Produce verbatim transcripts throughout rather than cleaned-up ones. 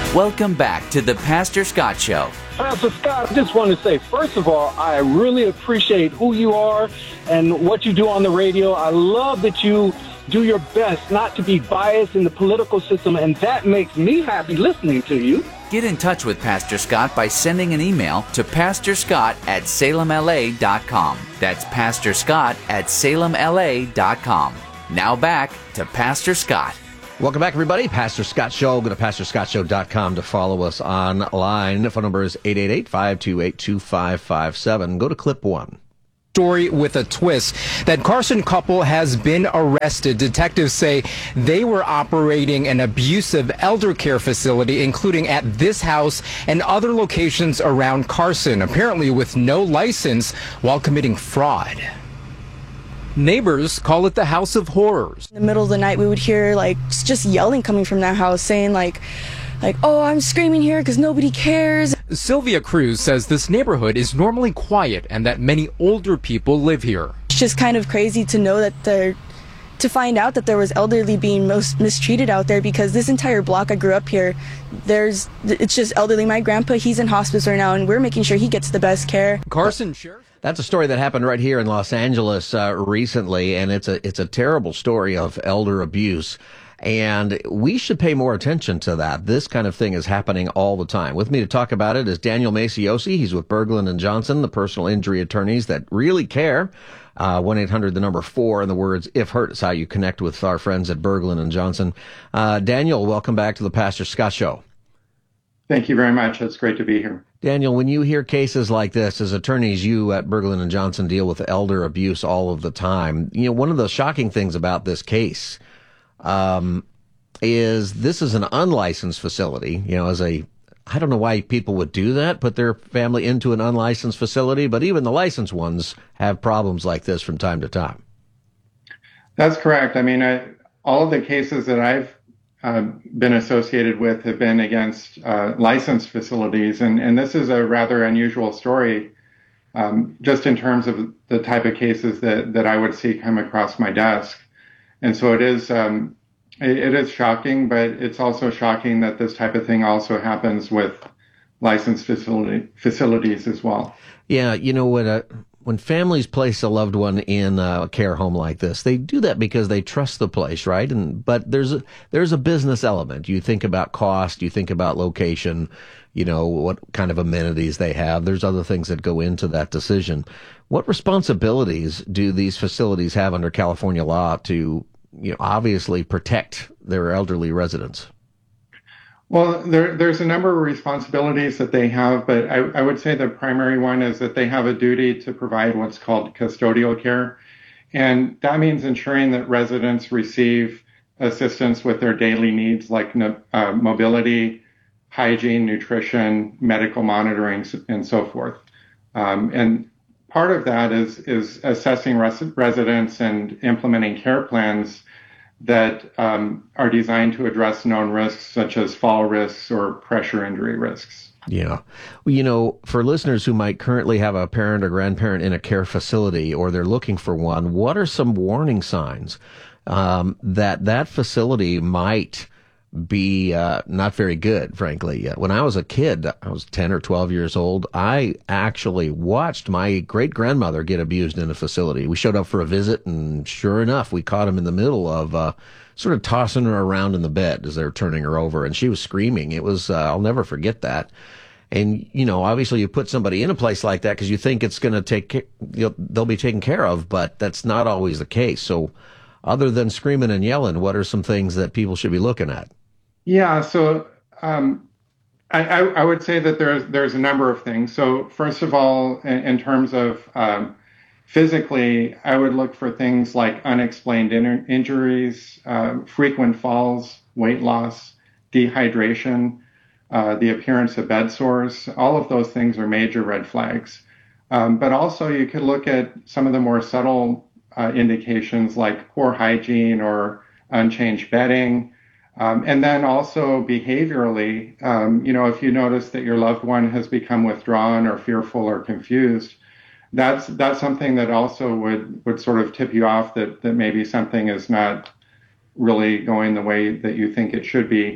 Welcome back to the Pastor Scott Show. Pastor Scott, I just want to say, first of all, I really appreciate who you are and what you do on the radio. I love that you do your best not to be biased in the political system, and that makes me happy listening to you. Get in touch with Pastor Scott by sending an email to pastor scott at salem l a dot com. That's Pastor Scott at salem l a dot com. Now back to Pastor Scott. Welcome back, everybody. Pastor Scott Show. Go to pastor scott show dot com to follow us online. The phone number is eight eight eight, five two eight, two five five seven. Go to clip one. Story with a twist. That Carson couple has been arrested. Detectives say they were operating an abusive elder care facility, including at this house and other locations around Carson, apparently with no license, while committing fraud. Neighbors call it the House of Horrors. In the middle of the night, we would hear like just yelling coming from that house, saying like, like, oh, I'm screaming here because nobody cares. Sylvia Cruz says this neighborhood is normally quiet and that many older people live here. It's just kind of crazy to know that they're, to find out that there was elderly being most mistreated out there, because this entire block I grew up here, there's, it's just elderly. My grandpa, he's in hospice right now, and we're making sure he gets the best care. Carson Sheriff. That's a story that happened right here in Los Angeles uh, recently, and it's a it's a terrible story of elder abuse. And we should pay more attention to that. This kind of thing is happening all the time. With me to talk about it is Daniel Maciosi. He's with Berglund and Johnson, the personal injury attorneys that really care. Uh, one eight hundred, the number four, and the words if hurt is how you connect with our friends at Berglund and Johnson. Uh, Daniel, welcome back to the Pastor Scott Show. Thank you very much. It's great to be here. Daniel, when you hear cases like this, as attorneys, you at Berglund and Johnson deal with elder abuse all of the time. You know, one of the shocking things about this case um, is this is an unlicensed facility. You know, as a, I don't know why people would do that, put their family into an unlicensed facility, but even the licensed ones have problems like this from time to time. That's correct. I mean, I, all of the cases that I've uh, been associated with have been against uh, licensed facilities, and, and this is a rather unusual story, um, just in terms of the type of cases that, that I would see come across my desk. And so it is um, it, it is shocking, but it's also shocking that this type of thing also happens with licensed facility facilities as well. Yeah, you know what? Uh, when families place a loved one in a care home like this, they do that because they trust the place, right? And but there's a, there's a business element. You think about cost, you think about location, you know, what kind of amenities they have. There's other things that go into that decision. What responsibilities do these facilities have under California law to, you know, obviously protect their elderly residents? Well, there, there's a number of responsibilities that they have, but I, I would say the primary one is that they have a duty to provide what's called custodial care. And that means ensuring that residents receive assistance with their daily needs like uh, mobility, hygiene, nutrition, medical monitoring, and so forth. Um, and part of that is, is assessing res- residents and implementing care plans that um, are designed to address known risks such as fall risks or pressure injury risks. Yeah. Well, you know, for listeners who might currently have a parent or grandparent in a care facility or they're looking for one, what are some warning signs um, that that facility might be uh, not very good, frankly? When I was a kid, I was ten or twelve years old, I actually watched my great-grandmother get abused in a facility. We showed up for a visit, and sure enough, we caught him in the middle of uh, sort of tossing her around in the bed as they were turning her over, and she was screaming. It was, uh, I'll never forget that. And, you know, obviously you put somebody in a place like that because you think it's going to take, you know, they'll be taken care of, but that's not always the case. So other than screaming and yelling, what are some things that people should be looking at? Yeah, so um, I, I, I would say that there's there's a number of things. So first of all, in, in terms of um, physically, I would look for things like unexplained in- injuries, uh, frequent falls, weight loss, dehydration, uh, the appearance of bed sores. All of those things are major red flags. Um, but also you could look at some of the more subtle uh, indications like poor hygiene or unchanged bedding. Um, and then also behaviorally, um, you know, if you notice that your loved one has become withdrawn or fearful or confused, that's that's something that also would, would sort of tip you off that, that maybe something is not really going the way that you think it should be.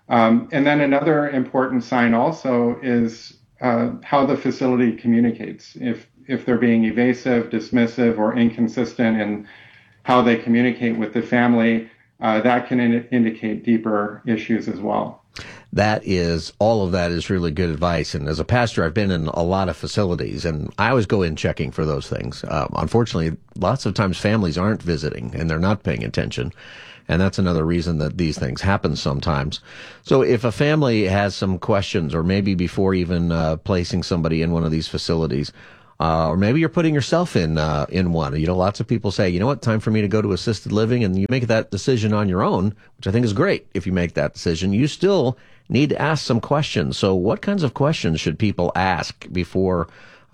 Um, and then another important sign also is uh, how the facility communicates. If if they're being evasive, dismissive, or inconsistent in how they communicate with the family, uh, that can in- indicate deeper issues as well. That is, all of that is really good advice. And as a pastor, I've been in a lot of facilities, and I always go in checking for those things. Um, unfortunately, lots of times families aren't visiting and they're not paying attention. And that's another reason that these things happen sometimes. So if a family has some questions, or maybe before even uh, placing somebody in one of these facilities, Uh, or maybe you're putting yourself in uh, in one. You know, lots of people say, you know what, time for me to go to assisted living, and you make that decision on your own, which I think is great. If you make that decision, you still need to ask some questions. So what kinds of questions should people ask before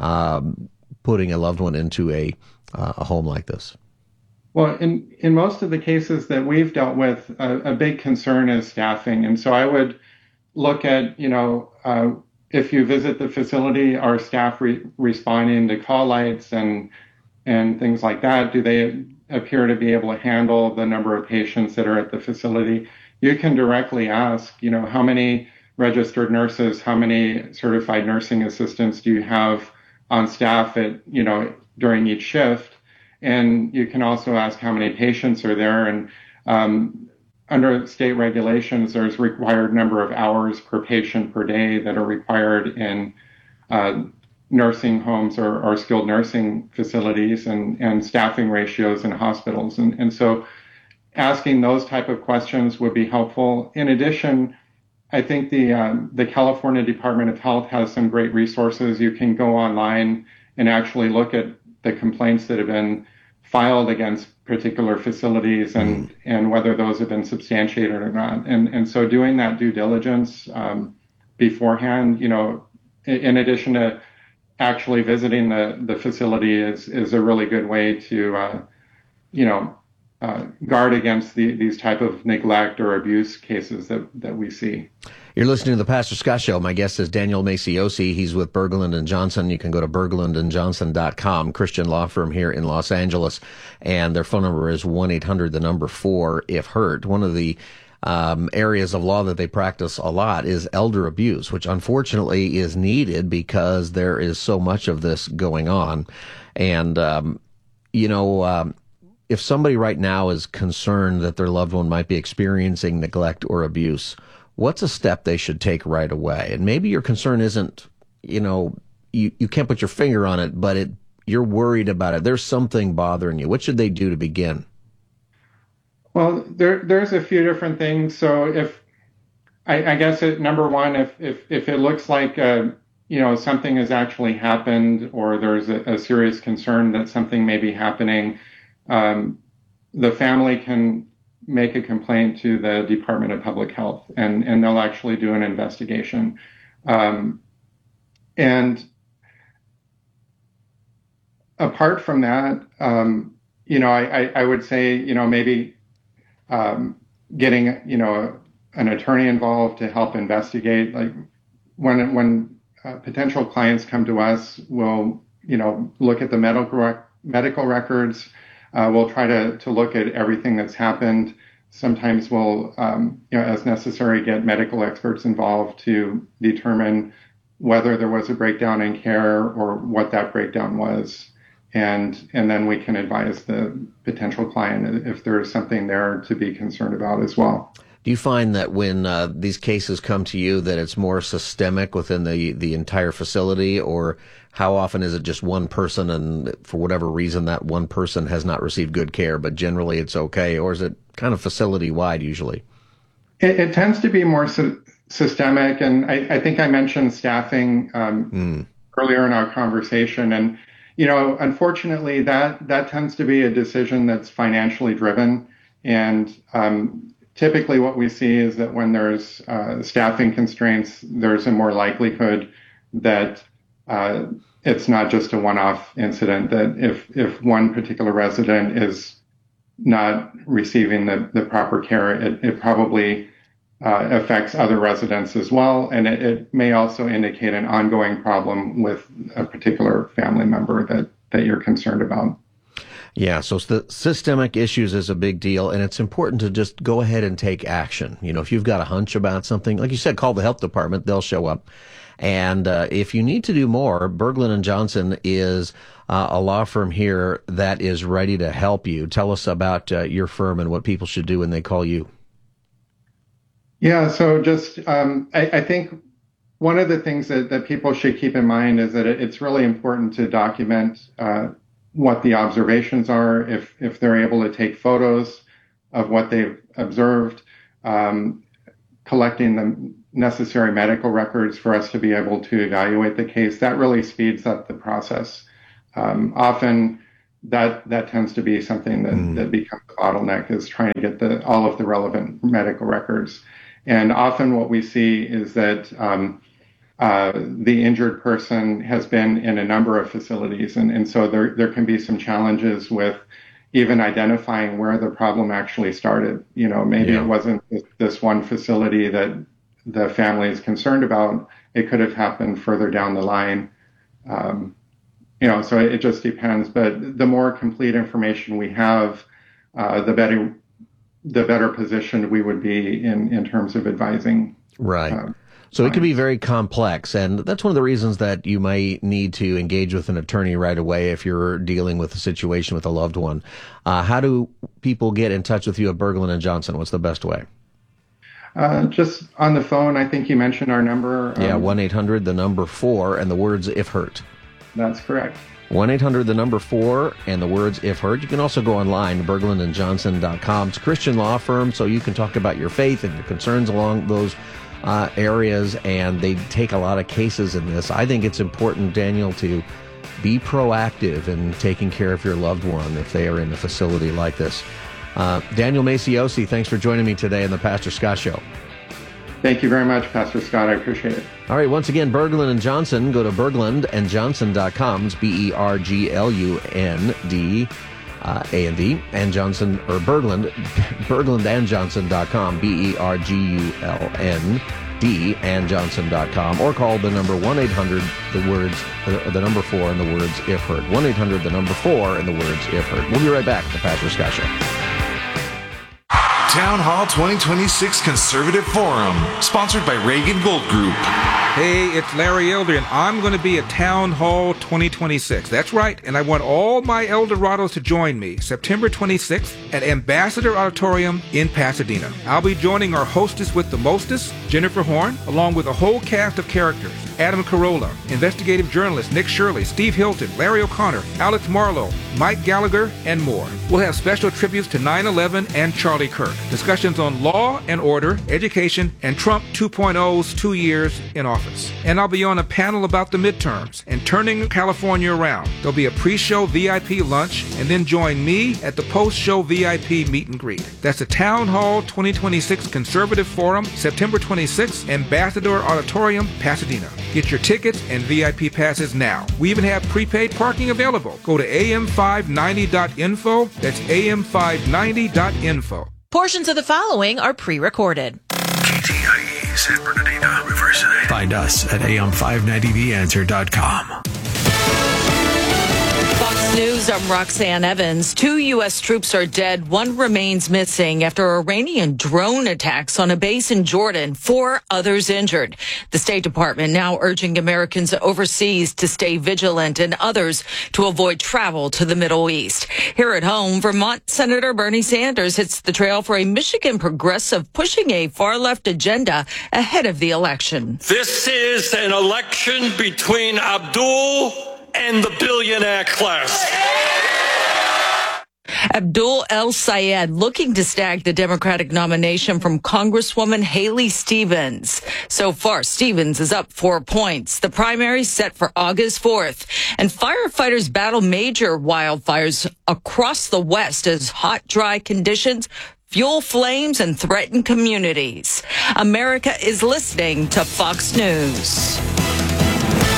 um, putting a loved one into a, uh, a home like this? Well, in, in most of the cases that we've dealt with, a, a big concern is staffing. And so I would look at, you know, uh, if you visit the facility, are staff re- responding to call lights and and things like that? Do they appear to be able to handle the number of patients that are at the facility? You can directly ask, you know, how many registered nurses, how many certified nursing assistants do you have on staff at, you know, during each shift? And you can also ask how many patients are there. And um, under state regulations, there's required number of hours per patient per day that are required in uh, nursing homes or, or skilled nursing facilities, and, and staffing ratios in hospitals. And, and so asking those type of questions would be helpful. In addition, I think the um, the California Department of Health has some great resources. You can go online and actually look at the complaints that have been filed against particular facilities and, mm. and whether those have been substantiated or not. And and so doing that due diligence um, beforehand, you know, in, in addition to actually visiting the, the facility is, is a really good way to, uh, you know, uh, guard against the, these type of neglect or abuse cases that, that we see. You're listening to the Pastor Scott Show. My guest is Daniel Maciosi. He's with Berglund and Johnson. You can go to berglund and johnson dot com, Christian law firm here in Los Angeles. And their phone number is one eight hundred, the number four, if hurt. One of the um, areas of law that they practice a lot is elder abuse, which unfortunately is needed because there is so much of this going on. And, um, you know, um, if somebody right now is concerned that their loved one might be experiencing neglect or abuse, what's a step they should take right away? And maybe your concern isn't, you know, you, you can't put your finger on it, but it you're worried about it. There's something bothering you. What should they do to begin? Well, there there's a few different things. So if I, I guess it, number one, if if if it looks like uh, you know something has actually happened, or there's a, a serious concern that something may be happening, um, the family can make a complaint to the Department of Public Health, and, and they'll actually do an investigation. Um, and apart from that, um, you know, I, I, I would say, you know, maybe um, getting, you know, an attorney involved to help investigate. Like when when uh, potential clients come to us, we'll, you know, look at the medical rec- medical records. Uh, we'll try to, to look at everything that's happened. Sometimes we'll, um, you know, as necessary, get medical experts involved to determine whether there was a breakdown in care or what that breakdown was. And and then we can advise the potential client if there is something there to be concerned about as well. Do you find that when uh, these cases come to you that it's more systemic within the, the entire facility, or how often is it just one person and for whatever reason that one person has not received good care, but generally it's okay, or is it kind of facility-wide usually? It, it tends to be more sy- systemic, and I, I think I mentioned staffing um, mm. earlier in our conversation, and you know, unfortunately, that, that tends to be a decision that's financially driven, and um, typically what we see is that when there's uh, staffing constraints, there's a more likelihood that uh, it's not just a one-off incident, that if, if one particular resident is not receiving the, the proper care, it, it probably uh, affects other residents as well. And it, it may also indicate an ongoing problem with a particular family member that, that you're concerned about. Yeah, so the systemic issues is a big deal, and it's important to just go ahead and take action. You know, if you've got a hunch about something, like you said, call the health department, they'll show up. And uh, if you need to do more, Berglund and Johnson is uh, a law firm here that is ready to help you. Tell us about uh, your firm and what people should do when they call you. Yeah, so just um, I, I think one of the things that, that people should keep in mind is that it's really important to document uh, what the observations are, if if they're able to take photos of what they've observed, um, collecting the necessary medical records for us to be able to evaluate the case. That really speeds up the process. Um, often that that tends to be something that, mm. that becomes a bottleneck, is trying to get the all of the relevant medical records. And often what we see is that um, Uh, the injured person has been in a number of facilities, and, and so there there can be some challenges with even identifying where the problem actually started. You know, maybe yeah. it wasn't this one facility that the family is concerned about. It could have happened further down the line. Um, you know, so it, it just depends. But the more complete information we have, uh, the better the better positioned we would be in, in terms of advising. Right. Um, So it can be very complex, and that's one of the reasons that you might need to engage with an attorney right away if you're dealing with a situation with a loved one. Uh, how do people get in touch with you at Berglund and Johnson? What's the best way? Uh, just on the phone. I think you mentioned our number. Yeah, um, one eight hundred, the number four, and the words if hurt. That's correct. one eight hundred, the number four, and the words if hurt. You can also go online, berglund and johnson dot com. It's a Christian law firm, so you can talk about your faith and your concerns along those Uh, areas, and they take a lot of cases in this. I think it's important, Daniel, to be proactive in taking care of your loved one if they are in a facility like this. Uh, Daniel Maciosi, thanks for joining me today on the Pastor Scott Show. Thank you very much, Pastor Scott. I appreciate it. All right, once again, Berglund and Johnson. Go to berglund and johnson dot com. It's B E R G L U N D Uh, A and D, and Johnson, or Berglund, berglund and johnson dot com, B E R G U L N D, and johnson dot com, or call the number one eight hundred, the words, the, the number four, and the words, if heard. one eight hundred, the number four, and the words, if heard. We'll be right back, the Pastor Scott Show. Town Hall twenty twenty-six Conservative Forum, sponsored by Reagan Gold Group. Hey, it's Larry Elder, and I'm going to be at Town Hall twenty twenty-six. That's right, and I want all my Eldorados to join me September twenty-sixth at Ambassador Auditorium in Pasadena. I'll be joining our hostess with the mostest, Jennifer Horn, along with a whole cast of characters. Adam Carolla, investigative journalist Nick Shirley, Steve Hilton, Larry O'Connor, Alex Marlowe, Mike Gallagher, and more. We'll have special tributes to nine eleven and Charlie Kirk, discussions on law and order, education, and Trump two point oh's two years in office. And I'll be on a panel about the midterms and turning California around. There'll be a pre-show V I P lunch, and then join me at the post-show V I P meet and greet. That's the Town Hall twenty twenty-six Conservative Forum, September twenty-sixth, Ambassador Auditorium, Pasadena. Get your tickets and V I P passes now. We even have prepaid parking available. Go to A M five ninety dot info. That's A M five ninety dot info. Portions of the following are pre-recorded. K T I E San Bernardino, Riverside. Find us at A M five ninety the answer dot com. Fox News, I'm Roxanne Evans. Two U S troops are dead. One remains missing after Iranian drone attacks on a base in Jordan. Four others injured. The State Department now urging Americans overseas to stay vigilant and others to avoid travel to the Middle East. Here at home, Vermont Senator Bernie Sanders hits the trail for a Michigan progressive pushing a far-left agenda ahead of the election. This is an election between Abdul and the billionaire class. Abdul El Sayed looking to snag the Democratic nomination from Congresswoman Haley Stevens. So far, Stevens is up four points. The primary set for August fourth. And firefighters battle major wildfires across the West as hot, dry conditions fuel flames and threaten communities. America is listening to Fox News.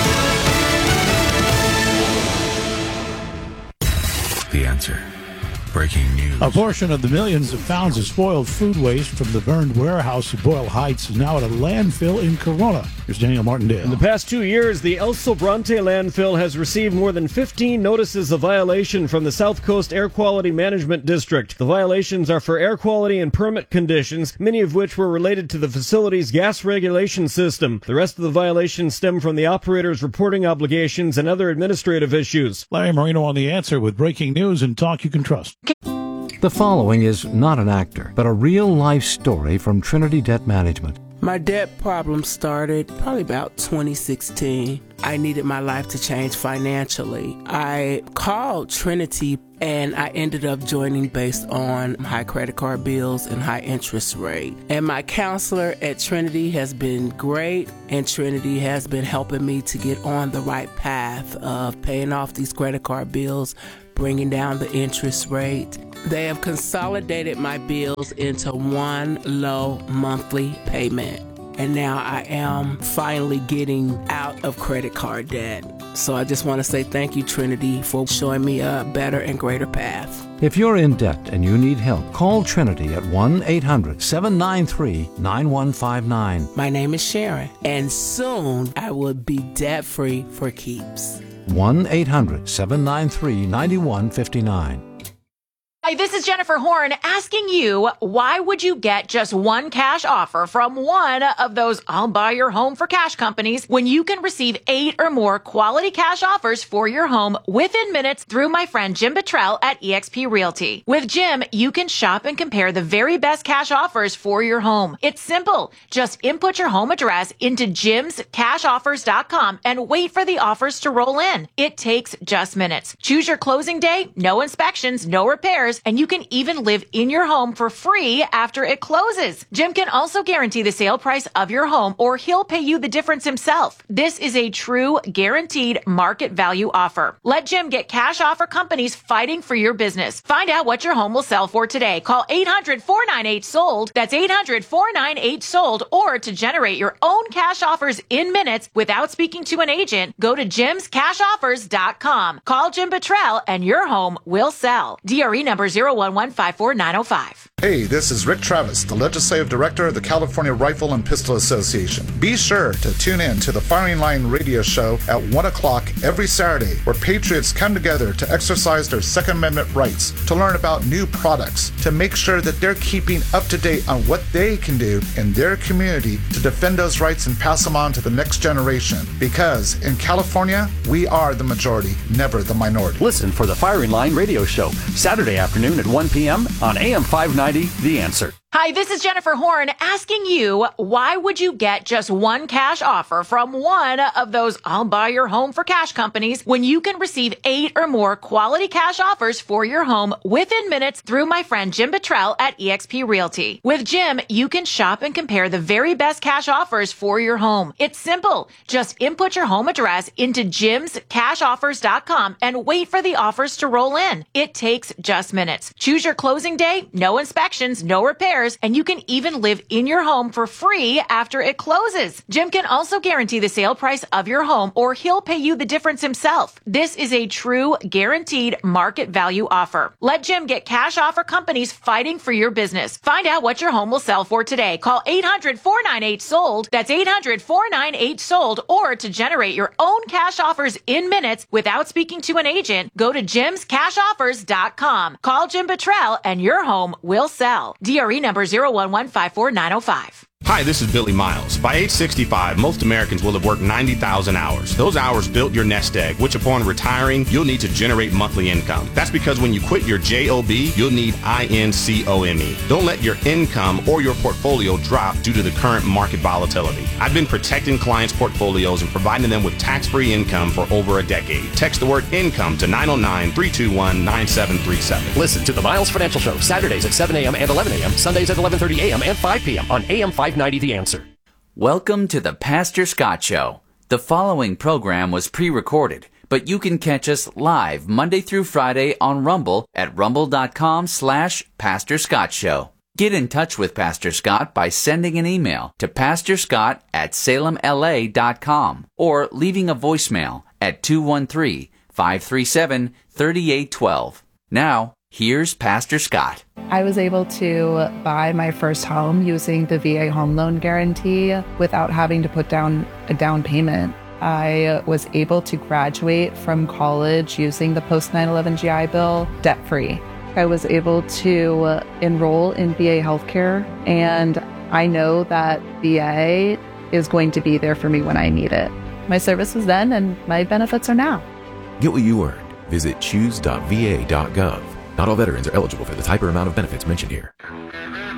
The answer. breaking news. A portion of the millions of pounds of spoiled food waste from the burned warehouse at Boyle Heights is now at a landfill in Corona. Here's Daniel Martindale. In the past two years, the El Sobrante landfill has received more than fifteen notices of violation from the South Coast Air Quality Management District. The violations are for air quality and permit conditions, many of which were related to the facility's gas regulation system. The rest of the violations stem from the operator's reporting obligations and other administrative issues. Larry Marino on The Answer with breaking news and talk you can trust. The following is not an actor, but a real-life story from Trinity Debt Management. My debt problem started probably about twenty sixteen. I needed my life to change financially. I called Trinity and I ended up joining based on high credit card bills and high interest rate. And my counselor at Trinity has been great, and Trinity has been helping me to get on the right path of paying off these credit card bills, bringing down the interest rate. They have consolidated my bills into one low monthly payment. And now I am finally getting out of credit card debt. So I just want to say thank you, Trinity, for showing me a better and greater path. If you're in debt and you need help, call Trinity at one eight hundred seven nine three nine one five nine. My name is Sharon, and soon I will be debt-free for keeps. one eight hundred seven nine three nine one five nine. Hi, this is Jennifer Horn asking you, why would you get just one cash offer from one of those I'll buy your home for cash companies when you can receive eight or more quality cash offers for your home within minutes through my friend Jim Buttrell at eXp Realty. With Jim, you can shop and compare the very best cash offers for your home. It's simple. Just input your home address into jims cash offers dot com and wait for the offers to roll in. It takes just minutes. Choose your closing day, no inspections, no repairs, and you can even live in your home for free after it closes. Jim can also guarantee the sale price of your home, or he'll pay you the difference himself. This is a true guaranteed market value offer. Let Jim get cash offer companies fighting for your business. Find out what your home will sell for today. Call eight hundred four nine eight sold. That's eight hundred four nine eight sold. Or to generate your own cash offers in minutes without speaking to an agent, go to jims cash offers dot com. Call Jim Buttrell and your home will sell. D R E number zero one one five four nine zero five. Hey, this is Rick Travis, the Legislative Director of the California Rifle and Pistol Association. Be sure to tune in to the Firing Line radio show at one o'clock every Saturday, where patriots come together to exercise their Second Amendment rights, to learn about new products, to make sure that they're keeping up to date on what they can do in their community to defend those rights and pass them on to the next generation. Because in California, we are the majority, never the minority. Listen for the Firing Line radio show, Saturday afternoon at one p.m. on A M five ninety, The Answer. Hi, this is Jennifer Horn asking you, why would you get just one cash offer from one of those I'll buy your home for cash companies when you can receive eight or more quality cash offers for your home within minutes through my friend Jim Buttrell at eXp Realty. With Jim, you can shop and compare the very best cash offers for your home. It's simple. Just input your home address into jims cash offers dot com and wait for the offers to roll in. It takes just minutes. Choose your closing day, no inspections, no repairs, and you can even live in your home for free after it closes. Jim can also guarantee the sale price of your home, or he'll pay you the difference himself. This is a true guaranteed market value offer. Let Jim get cash offer companies fighting for your business. Find out what your home will sell for today. Call eight hundred four nine eight sold. That's eight hundred four nine eight sold. Or to generate your own cash offers in minutes without speaking to an agent, go to jims cash offers dot com. Call Jim Buttrell and your home will sell. D R E number zero one one five four nine zero five. Hi, this is Billy Miles. By age sixty-five, most Americans will have worked ninety thousand hours. Those hours built your nest egg, which upon retiring, you'll need to generate monthly income. That's because when you quit your job, you'll need income. Don't let your income or your portfolio drop due to the current market volatility. I've been protecting clients' portfolios and providing them with tax-free income for over a decade. Text the word income to nine oh nine, three two one, nine seven three seven. Listen to the Miles Financial Show, Saturdays at seven a.m. and eleven a.m., Sundays at eleven thirty a.m. and five p.m. on A M five ninety The Answer. Welcome to the Pastor Scott Show. The following program was pre-recorded, but you can catch us live Monday through Friday on Rumble at rumble.com slash Pastor Scott Show. Get in touch with Pastor Scott by sending an email to pastorscott at salem l a dot com or leaving a voicemail at two one three, five three seven, three eight one two. Now, Here's Pastor Scott. I was able to buy my first home using the V A home loan guarantee without having to put down a down payment. I was able to graduate from college using the post nine eleven G I Bill debt-free. I was able to enroll in V A healthcare, and I know that V A is going to be there for me when I need it. My service was then, and my benefits are now. Get what you earned. Visit choose dot v a dot gov. Not all veterans are eligible for the type or amount of benefits mentioned here.